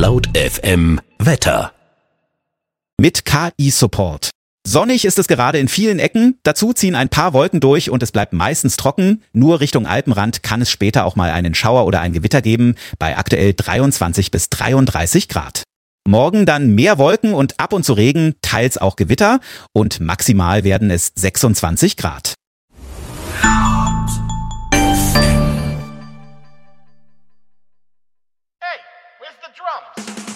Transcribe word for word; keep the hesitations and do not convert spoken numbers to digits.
Laut F M Wetter. Mit K I-Support. Sonnig ist es gerade in vielen Ecken, dazu ziehen ein paar Wolken durch und es bleibt meistens trocken. Nur Richtung Alpenrand kann es später auch mal einen Schauer oder ein Gewitter geben, bei aktuell dreiundzwanzig bis dreiunddreißig Grad. Morgen dann mehr Wolken und ab und zu Regen, teils auch Gewitter und maximal werden es sechsundzwanzig Grad.